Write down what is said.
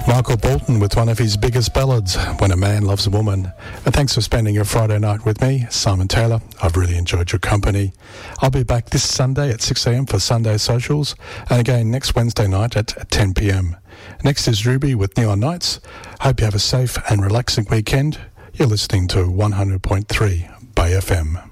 Michael Bolton with one of his biggest ballads, When a Man Loves a Woman. And thanks for spending your Friday night with me, Simon Taylor. I've really enjoyed your company. I'll be back this Sunday at 6 a.m. for Sunday Socials, and again next Wednesday night at 10 p.m. Next is Ruby with Neon Nights. Hope you have a safe and relaxing weekend. You're listening to 100.3 Bay FM.